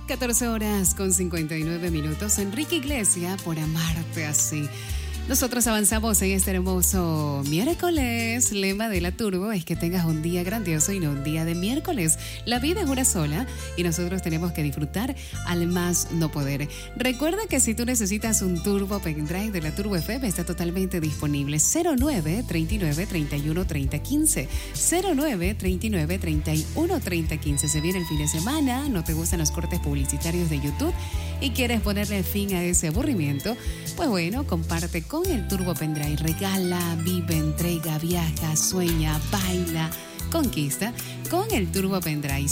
14 horas con 59 minutos. Enrique Iglesias, por amarte así. Nosotros avanzamos en este hermoso miércoles. Lema de la Turbo es que tengas un día grandioso y no un día de miércoles. La vida es una sola y nosotros tenemos que disfrutar al más no poder. Recuerda que si tú necesitas un Turbo Pendrive de la Turbo FM, está totalmente disponible. 09-39-31-3015. 09-39-31-3015. Se viene el fin de semana, no te gustan los cortes publicitarios de YouTube y quieres ponerle fin a ese aburrimiento, pues bueno, comparte con el Turbo Pendrive. Regala, vive, entrega, viaja, sueña, baila, conquista con el Turbo Pendrive.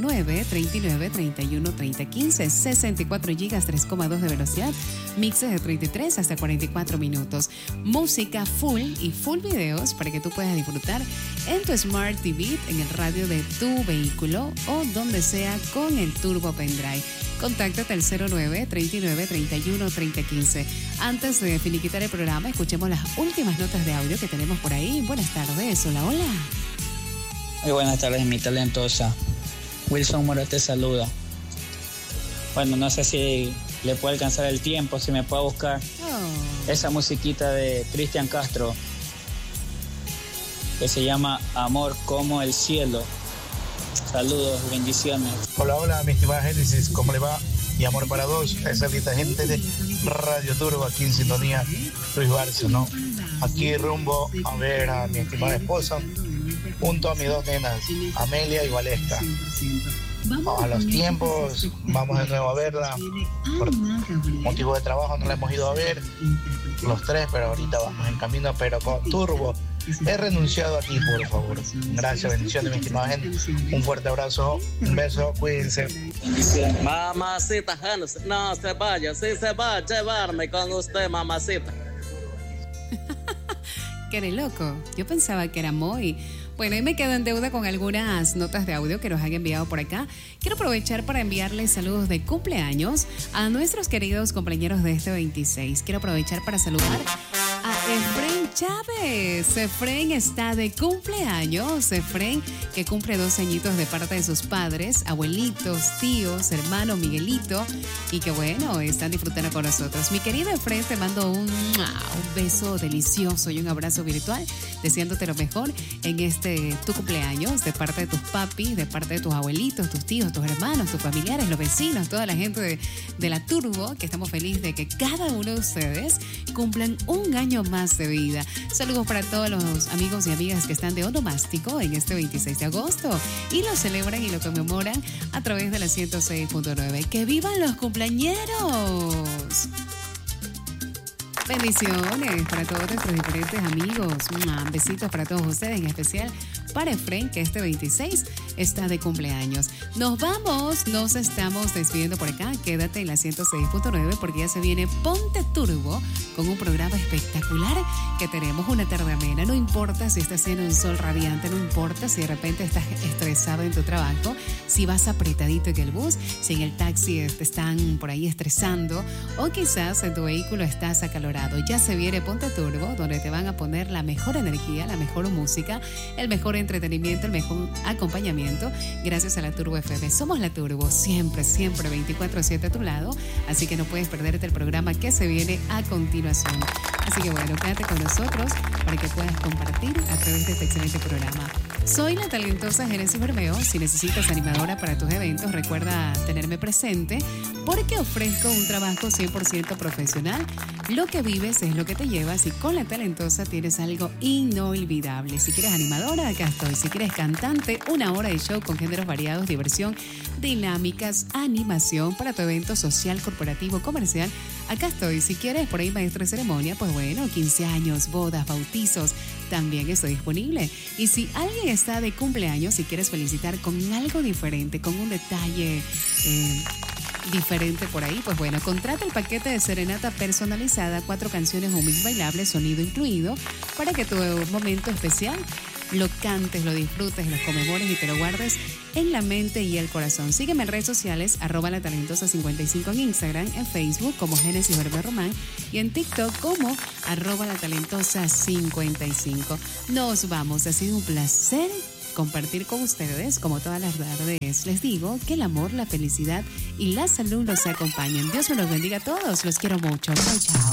09-39-31-3015. 64 GB, 3,2 de velocidad, mixes de 33 hasta 44 minutos, música full y full videos para que tú puedas disfrutar en tu Smart TV, en el radio de tu vehículo o donde sea con el Turbo Pendrive. Contáctate al 09-39-31-3015. Antes de finiquitar el programa, escuchemos las últimas notas de audio que tenemos por ahí. Buenas tardes, hola, hola. Muy buenas tardes, mi talentosa. Wilson Mora te saluda. Bueno, no sé si le puede alcanzar el tiempo, si me puede buscar esa musiquita de Cristian Castro que se llama Amor como el cielo. Saludos, bendiciones. Hola, hola, mi estimada Génesis, ¿cómo le va? Y amor para dos, esa linda gente de Radio Turbo, aquí en sintonía, Luis Barcio, ¿no? Aquí rumbo a ver a mi estimada esposa, junto a mis dos nenas, Amelia y Valesca. A los tiempos, vamos de nuevo a verla. Por motivo de trabajo no la hemos ido a ver, los tres, pero ahorita vamos en camino, pero con Turbo. He renunciado aquí, por favor. Gracias, bendiciones, mi estimada gente. Un fuerte abrazo, un beso, cuídense. Mamacita, no se vaya, si se va a llevarme con usted, mamacita. Que eres loco. Yo pensaba que era muy... Bueno, y me quedo en deuda con algunas notas de audio que nos han enviado por acá. Quiero aprovechar para enviarles saludos de cumpleaños a nuestros queridos compañeros de este 26. Quiero aprovechar para saludar a Efren Chávez. Efren está de cumpleaños. Efren, que cumple 2 añitos de parte de sus padres, abuelitos, tíos, hermano Miguelito, y que bueno, están disfrutando con nosotros. Mi querido Efren, te mando un beso delicioso y un abrazo virtual, deseándote lo mejor en tu cumpleaños, de parte de tus papis, de parte de tus abuelitos, tus tíos, tus hermanos, tus familiares, los vecinos, toda la gente de la Turbo, que estamos felices de que cada uno de ustedes cumplan un año más de vida. Saludos para todos los amigos y amigas que están de onomástico en este 26 de agosto y lo celebran y lo conmemoran a través de la 106.9. ¡Que vivan los cumpleañeros! Bendiciones para todos nuestros diferentes amigos. Besitos para todos ustedes, en especial para Efren, que este 26 está de cumpleaños. Nos vamos, nos estamos despidiendo por acá. Quédate en la 106.9 porque ya se viene Ponte Turbo con un programa espectacular que tenemos, una tarde amena. No importa si estás en un sol radiante, no importa si de repente estás estresado en tu trabajo, si vas apretadito en el bus, si en el taxi te están por ahí estresando o quizás en tu vehículo estás acalorado. Ya se viene Ponte Turbo, donde te van a poner la mejor energía, la mejor música, el mejor entretenimiento, el mejor acompañamiento, gracias a la Turbo FM. Somos la Turbo, siempre, siempre 24/7 a tu lado, así que no puedes perderte el programa que se viene a continuación. Así que bueno, quédate con nosotros para que puedas compartir a través de este excelente programa. Soy la talentosa Génesis Bermeo. Si necesitas animadora para tus eventos, recuerda tenerme presente porque ofrezco un trabajo 100% profesional. Lo que vives es lo que te llevas y con la talentosa tienes algo inolvidable. Si quieres animadora, acá estoy. Si quieres cantante, 1 hora de show con géneros variados, diversión, dinámicas, animación para tu evento social, corporativo, comercial, acá estoy. Si quieres por ahí maestro de ceremonia, pues bueno, 15 años, bodas, bautizos, también estoy disponible. Y si alguien está de cumpleaños y quieres felicitar con algo diferente, con un detalle diferente por ahí, pues bueno, contrata el paquete de serenata personalizada, 4 canciones, un mix bailable, sonido incluido, para que tu momento especial lo cantes, lo disfrutes, lo conmemores y te lo guardes en la mente y el corazón. Sígueme en redes sociales, @latalentosa55 en Instagram, en Facebook como Génesis Bermeo Román y en TikTok como @latalentosa55. Nos vamos, ha sido un placer compartir con ustedes como todas las tardes. Les digo que el amor, la felicidad y la salud los acompañen. Dios me los bendiga a todos. Los quiero mucho. Chao, chao.